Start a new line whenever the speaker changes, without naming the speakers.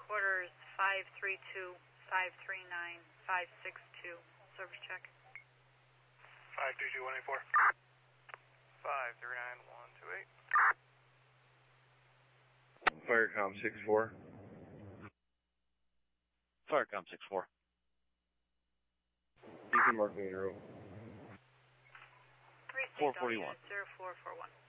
quarters 532-539-562. Service check.
532-184. 539-128.
Firecom 6-4.
Firecom 6-4.
You can mark me in a row.
441. 0441.